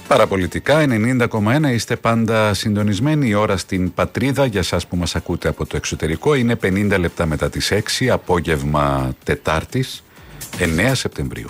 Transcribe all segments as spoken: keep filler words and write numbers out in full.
Παραπολιτικά ενενήντα κόμμα ένα, είστε πάντα συντονισμένοι. Η ώρα στην Πατρίδα για σας που μας ακούτε από το εξωτερικό είναι πενήντα λεπτά μετά τις έξι, απόγευμα Τετάρτης εννέα Σεπτεμβρίου.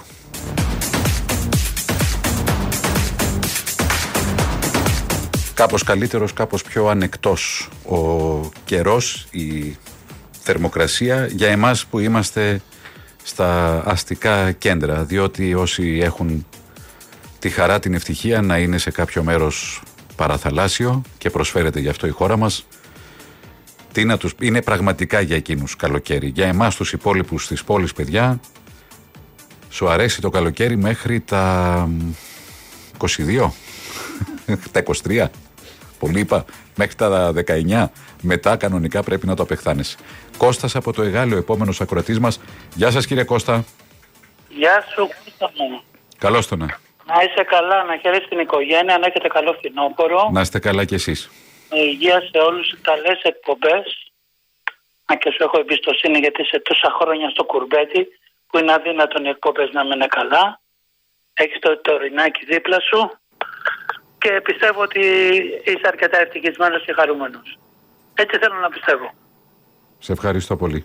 Κάπως καλύτερος, κάπως πιο ανεκτός ο καιρός, η θερμοκρασία για εμάς που είμαστε στα αστικά κέντρα, διότι όσοι έχουν τη χαρά, την ευτυχία να είναι σε κάποιο μέρος παραθαλάσσιο και προσφέρεται γι' αυτό η χώρα μας, τι να τους... είναι πραγματικά για εκείνους καλοκαίρι. Για εμάς τους υπόλοιπους της πόλης, παιδιά, σου αρέσει το καλοκαίρι μέχρι τα είκοσι δύο, τα είκοσι τρία, πολύ είπα, μέχρι τα δεκαεννιά. Μετά κανονικά πρέπει να το απεχθάνεσαι. Κώστας από το Εγάλεο, επόμενος ακροατής μας. Γεια σας, κύριε Κώστα. Γεια σου, Κώστα μου. Καλώς το να. Να είσαι καλά, να χαίρεσαι την οικογένεια, να έχετε καλό φθινόπωρο. Να είστε καλά κι εσείς. Υγεία σε όλους, καλές εκπομπές. Αν και σου έχω εμπιστοσύνη γιατί σε τόσα χρόνια στο κουρμπέτι που είναι αδύνατον οι εκπομπές να μην είναι καλά. Έχεις το τωρινάκι δίπλα σου και πιστεύω ότι είσαι αρκετά ευτυχισμένος και χαρούμενος. Έτσι θέλω να πιστεύω. Σε ευχαριστώ πολύ.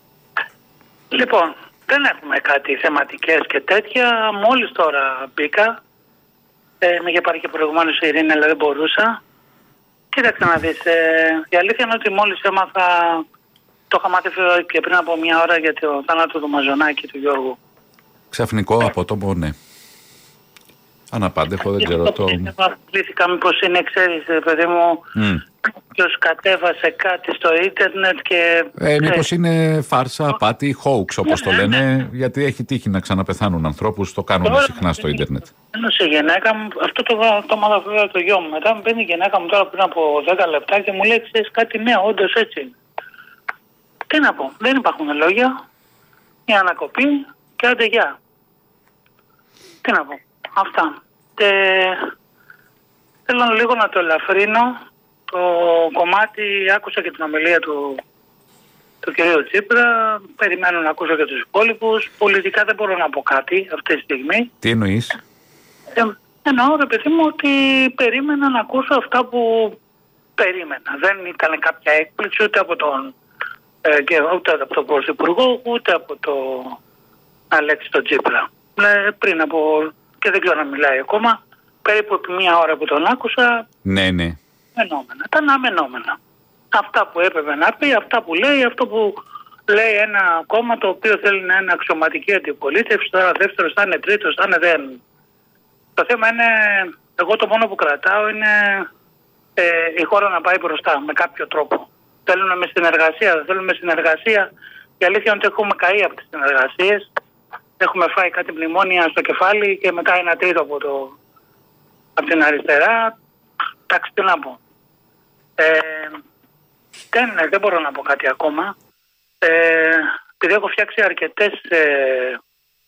Λοιπόν, δεν έχουμε κάτι θεματικές και τέτοια. Μόλις τώρα μπήκα. Ε, με είχε πάρει και προηγουμένως η Ειρήνη, αλλά δεν μπορούσα. Κοίταξε να δεις. Ε, η αλήθεια είναι ότι μόλις έμαθα, το είχα μάθει και πριν από μια ώρα για το θάνατο του Μαζονάκη του Γιώργου. Ξαφνικό, ε. απότομο, ναι. Αναπάντεχο, δεν ξέρω το... Πλήθηκα μήπως είναι, ξέρεις, παιδί μου, mm. ποιος κατέβασε κάτι στο ίντερνετ και... Ε, μήπως είναι φάρσα, απάτη, hoax όπως το λένε, γιατί έχει τύχει να ξαναπεθάνουν ανθρώπους, το κάνουν συχνά στο ίντερνετ. Ένωσε η γυναίκα μου, αυτό το, το μάθα βέβαια το γιο μου. Μετά μου παίρνει η γυναίκα μου τώρα πριν από δέκα λεπτά και μου λέει, ξέρεις κάτι νέο, όντως έτσι. Τι να πω, δεν υπάρχουν λόγια, η ανακοπή και άντε γεια. Τι να πω. Αυτά. Και θέλω λίγο να το ελαφρύνω. Το κομμάτι, άκουσα και την ομιλία του, του κυρίου Τσίπρα. Περιμένω να ακούσω και τους υπόλοιπους. Πολιτικά δεν μπορώ να πω κάτι αυτή τη στιγμή. Τι εννοείς? Ε, εννοώ, ρε παιδί μου, ότι περίμενα να ακούσω αυτά που περίμενα. Δεν ήταν κάποια έκπληξη ούτε από τον, ε, και, ούτε από τον Πρωθυπουργό, ούτε από τον Αλέξη τον Τσίπρα. Ε, πριν από... και δεν ξέρω να μιλάει ακόμα, περίπου επί μία ώρα που τον άκουσα. Ναι, ναι. Αμενόμενα. Ήταν αμενόμενα. Αυτά που έπρεπε να πει, αυτά που λέει, αυτό που λέει ένα κόμμα το οποίο θέλει να είναι αξιωματική αντιπολίτευση, τώρα δεύτερος, θα είναι τρίτος, θα είναι δεν. Το θέμα είναι, εγώ το μόνο που κρατάω είναι ε, η χώρα να πάει μπροστά με κάποιο τρόπο. Θέλουμε με συνεργασία, δεν θέλουμε συνεργασία. Η αλήθεια είναι ότι έχουμε καεί από τις συνεργασίες. Έχουμε φάει κάτι μνημόνια στο κεφάλι και μετά ένα τρίτο από, το, από την αριστερά. Εντάξει, τι να πω. Ε, δεν, δεν μπορώ να πω κάτι ακόμα. Ε, επειδή έχω φτιάξει αρκετές, ε,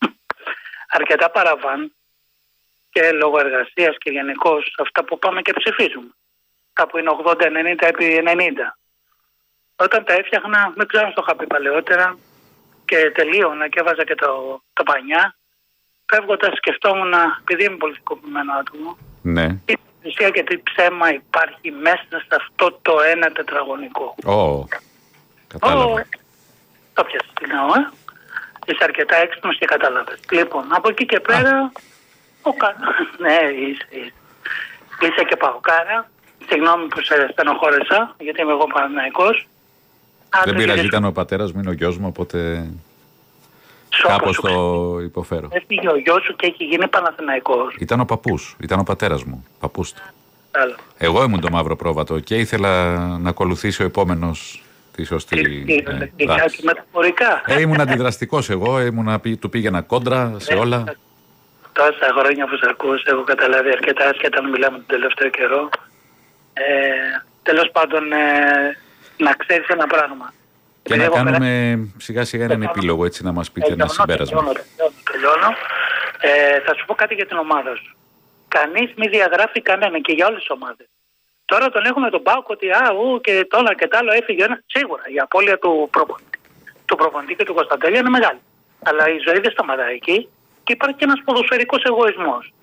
αρκετά παραβάν και λόγω εργασίας και γενικώς αυτά που πάμε και ψηφίζουμε. Κάπου είναι ογδόντα ενενήντα επί ενενήντα. Όταν τα έφτιαχνα, δεν ξέρω αν το είχα πει παλαιότερα, και τελείωνα και έβαζα και το, το πανιά, φεύγοντας σκεφτόμουν, επειδή είμαι πολιτικοποιημένο άτομο, ναι. τι ουσία και τι ψέμα υπάρχει μέσα σε αυτό το ένα τετραγωνικό. Ω, oh, κατάλαβα. Oh, το πιάσεις, τι λέω, ε. Είσαι αρκετά έξυπνος και κατάλαβες. Λοιπόν, από εκεί και πέρα, ah. ο κα... ναι, είσαι, είσαι. Είσαι και παοκάρα. Συγγνώμη που σε στενοχώρεσα, γιατί είμαι εγώ Παναθηναϊκός. Δεν πειράζει, ήταν ο πατέρας μου, είναι ο γιος μου, οπότε κάπως το υποφέρω. Έφυγε ο γιος σου και έχει γίνει Παναθηναϊκός. Ήταν ο παππούς, ήταν ο πατέρας μου, παππούς του. Άλλο. Εγώ ήμουν το μαύρο πρόβατο και ήθελα να ακολουθήσει ο επόμενος τη σωστή... Κάτι μεταφορικά. Ε, ήμουν αντιδραστικός εγώ, ήμουν, του πήγαινα κόντρα σε όλα. Τόσα χρόνια που σε ακούς, έχω καταλάβει αρκετά άσχετα να μιλάμε τον τελευταίο καιρό. Ε, τέλος πάντων... Ε, να ξέρεις ένα πράγμα. Και επειδή να κάνουμε πέρα... σιγά σιγά έναν επίλογο, έτσι να μας πείτε ε, ένα συμπέρασμα. Τελειώνω, τελειώνω. Ε, θα σου πω κάτι για την ομάδα σου. Κανείς μη διαγράφει κανένα και για όλες τις ομάδες. Τώρα τον έχουμε τον Πάοκ ότι α, ου, και το ένα και το άλλο έφυγε ένα. Σίγουρα η απώλεια του προπονητή, του προπονητή και του Κωνσταντέλια είναι μεγάλη. Αλλά η ζωή δεν σταματάει εκεί και υπάρχει και ένας ποδοσφαιρικός εγωισμός.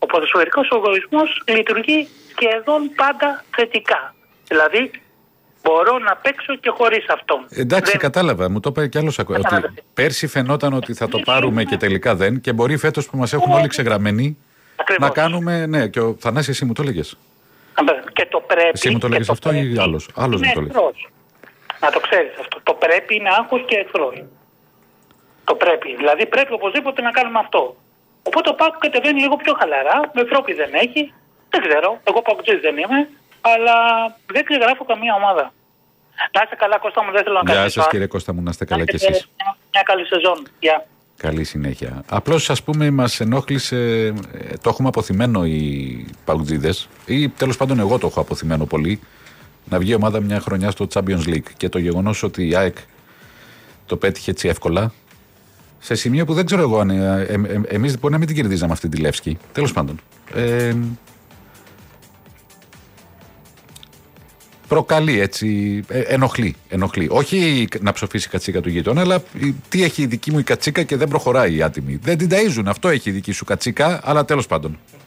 Ο ποδοσφαιρικός οργανισμός λειτουργεί σχεδόν πάντα θετικά. Δηλαδή, μπορώ να παίξω και χωρίς αυτόν. Εντάξει, δεν... κατάλαβα. Μου το είπε κι άλλος. Ότι πέρσι φαινόταν ότι θα το πάρουμε και τελικά δεν. Και μπορεί φέτος που μας έχουν όλοι ξεγραμμένοι ακριβώς να κάνουμε. Ναι, και ο Θανάσης, εσύ μου το έλεγες. Και το πρέπει. Εσύ μου το έλεγες αυτό πρέπει, ή άλλος. Άλλος μου το έλεγες. Να το ξέρεις αυτό. Το πρέπει είναι άγχος και εχθρός. Το πρέπει. Δηλαδή πρέπει οπωσδήποτε να κάνουμε αυτό. Οπότε ο ΠΑΟΚ κατεβαίνει λίγο πιο χαλαρά. Με Ευρώπη δεν έχει. Δεν ξέρω. Εγώ παοκτζής δεν είμαι. Αλλά δεν ξεγράφω καμία ομάδα. Να είστε καλά, Κώστα μου, δεν θέλω να κάνω. Γεια σας, κύριε Κώστα μου, να είστε καλά κι εσείς. Μια καλή σεζόν. Γεια. Καλή συνέχεια. Απλώς, ας πούμε, μας ενόχλησε, το έχουμε αποθυμένο οι παουτζίδες, ή τέλος πάντων εγώ το έχω αποθυμένο πολύ, να βγει η ομάδα μια χρονιά στο Champions League. Και το γεγονός ότι η ΑΕΚ το πέτυχε έτσι εύκολα, σε σημείο που δεν ξέρω εγώ αν ε, ε, ε, εμείς μπορεί να μην την κερδίζαμε αυτή τη Λεύσκη. Τέλος πάντων. Ε, Προκαλεί έτσι, ε, ενοχλεί, ενοχλεί. Όχι να ψοφήσει η κατσίκα του γείτονα, αλλά τι έχει η δική μου η κατσίκα και δεν προχωράει η άτιμη. Δεν την ταΐζουν, αυτό έχει η δική σου κατσίκα, αλλά τέλος πάντων.